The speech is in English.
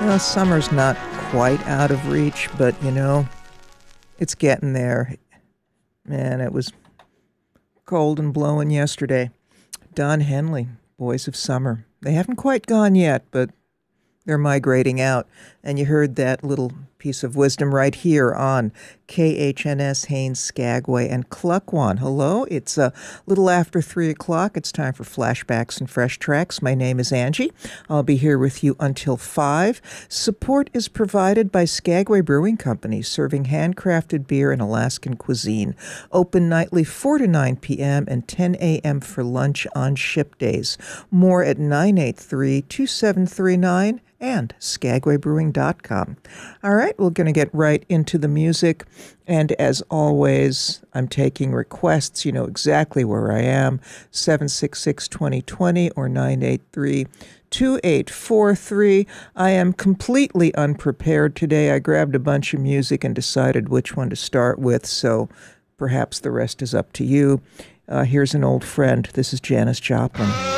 Summer's not quite out of reach, but it's getting there. Man, it was cold and blowing yesterday. Don Henley, Boys of Summer. They haven't quite gone yet, but they're migrating out. And you heard that little piece of wisdom right here on KHNS Haines Skagway and Cluckwan. Hello, it's a little after 3 o'clock. It's time for flashbacks and fresh tracks. My name is Angie. I'll be here with you until 5. Support is provided by Skagway Brewing Company, serving handcrafted beer and Alaskan cuisine. Open nightly 4 to 9 p.m. and 10 a.m. for lunch on ship days. More at 983-2739 and skagwaybrewing.com. All right, we're going to get right into the music. And as always, I'm taking requests. You know exactly where I am, 766-2020 or 983-2843. I am completely unprepared today. I grabbed a bunch of music and decided which one to start with, so perhaps the rest is up to you. Here's an old friend. This is Janis Joplin.